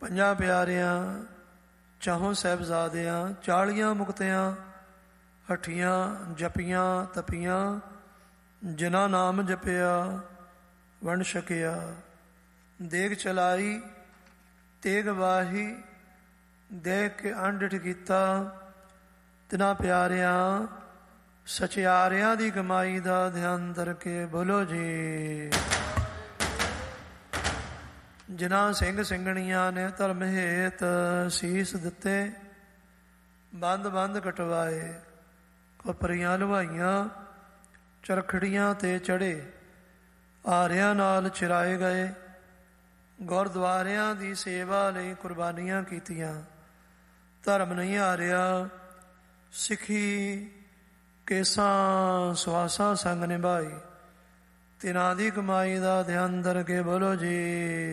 ਪੰਜਾਂ ਪਿਆਰਿਆਂ ਚਾਹੋਂ ਸਾਹਿਬਜ਼ਾਦਿਆਂ 40 ਮੁਕਤਿਆਂ ਹੱਠੀਆਂ ਜਪੀਆਂ ਤਪੀਆਂ ਜਿਨ੍ਹਾਂ ਨਾਮ ਜਪਿਆ ਵੰਡ ਛਕਿਆ। ਦੇਗ ਚਲਾਈ ਤੇਗ ਵਾਹੀ ਦੇਖ ਕੇ ਅੰਡਿਠ ਕੀਤਾ ਤਿਨਾਂ ਪਿਆਰਿਆਂ ਸਚਿਆਰਿਆਂ ਦੀ ਕਮਾਈ ਦਾ ਧਿਆਨ ਧਰ ਕੇ ਬੋਲੋ ਜੀ। ਜਿਨ੍ਹਾਂ ਸਿੰਘ ਸਿੰਘਣੀਆਂ ਨੇ ਧਰਮ ਹੇਤ ਸੀਸ ਦਿੱਤੇ ਬੰਦ ਬੰਦ ਕਟਵਾਏ ਕੋਪਰੀਆਂ ਲਵਾਈਆਂ ਚਰਖੜੀਆਂ ਤੇ ਚੜੇ ਆਰਿਆਂ ਨਾਲ ਚਿਰਾਏ ਗਏ ਗੁਰਦੁਆਰਿਆਂ ਦੀ ਸੇਵਾ ਲਈ ਕੁਰਬਾਨੀਆਂ ਕੀਤੀਆਂ। ਧਰਮ ਨਹੀਂ ਹਾਰਿਆ ਸਿੱਖੀ ਕੇਸਾਂ ਸੁਆਸਾਂ ਸੰਗ ਨਿਭਾਈ ਤਿਨਾਂ ਦੀ ਕਮਾਈ ਦਾ ਧਿਆਨ ਧਰ ਕੇ ਬੋਲੋ ਜੀ।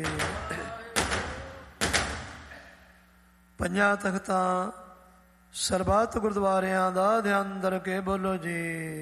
ਪੰਜਾਂ ਤਖਤਾਂ ਸਰਬੱਤ ਗੁਰਦੁਆਰਿਆਂ ਦਾ ਧਿਆਨ ਧਰ ਕੇ ਬੋਲੋ ਜੀ।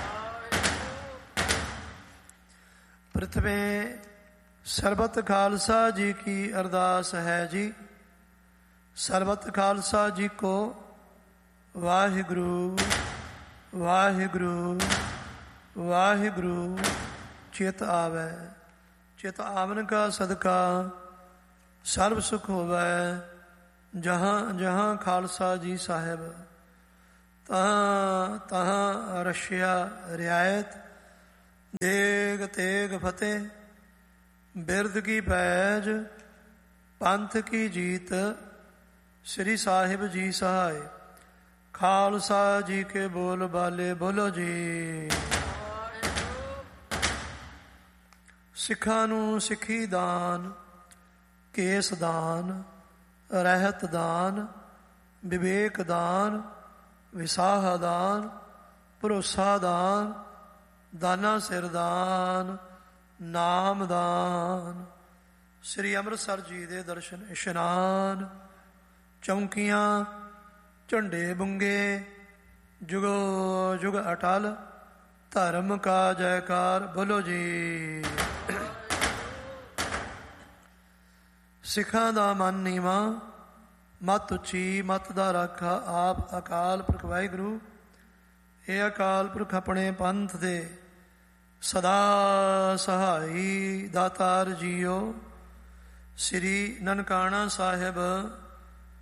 ਪ੍ਰਥਮੇ ਸਰਬੱਤ ਖਾਲਸਾ ਜੀ ਕੀ ਅਰਦਾਸ ਹੈ ਜੀ। ਸਰਬੱਤ ਖਾਲਸਾ ਜੀ ਕੋ ਵਾਹਿਗੁਰੂ ਵਾਹਿਗੁਰੂ ਵਾਹਿਗੁਰੂ ਚਿਤ ਆਵੈ। ਚਿਤ ਆਵਨ ਕਾ ਸਦਕਾ ਸਰਬ ਸੁਖ ਹੋਵੈ। ਜਹਾਂ ਜਹਾਂ ਖਾਲਸਾ ਜੀ ਸਾਹਿਬ ਤਹਾਂ ਤਹਾਂ ਰਸ਼ਿਆ ਰਿਆਇਤ ਦੇਗ ਤੇਗ ਫਤਿਹ ਬਿਰਦ ਕੀ ਪੈਜ ਪੰਥ ਕੀ ਜੀਤ ਸ੍ਰੀ ਸਾਹਿਬ ਜੀ ਸਹਾਇ। ਖਾਲਸਾ ਜੀ ਕੇ ਬੋਲ ਬਾਲੇ ਬੋਲੋ ਜੀ। ਸਿੱਖਾਂ ਨੂੰ ਸਿੱਖੀ ਦਾਨ ਕੇਸ ਦਾਨ ਰਹਿਤ ਦਾਨ ਵਿਵੇਕ ਦਾਨ ਵਿਸਾਹ ਦਾਨ ਭਰੋਸਾ ਦਾਨ ਦਾਨਾ ਸਿਰ ਦਾਨ ਨਾਮ ਦਾਨ। ਸ੍ਰੀ ਅੰਮ੍ਰਿਤਸਰ ਜੀ ਦੇ ਦਰਸ਼ਨ ਇਸ਼ਨਾਨ ਚੌਂਕੀਆਂ ਝੰਡੇ ਬੁੰਗੇ ਜੁਗੋ ਜੁਗ ਅਟਲ ਧਰਮ ਕਾ ਜੈਕਾਰ ਬੋਲੋ ਜੀ। ਸਿੱਖਾਂ ਦਾ ਮਨ ਨੀਵਾਂ ਮਤ ਉੱਚੀ ਮਤ ਦਾ ਰਾਖਾ ਆਪ ਅਕਾਲ ਪੁਰਖ ਵਾਹਿਗੁਰੂ। ਇਹ ਅਕਾਲ ਪੁਰਖ ਆਪਣੇ ਪੰਥ ਦੇ ਸਦਾ ਸਹਾਈ ਦਾਤਾਰ ਜੀਓ। ਸ੍ਰੀ ਨਨਕਾਣਾ ਸਾਹਿਬ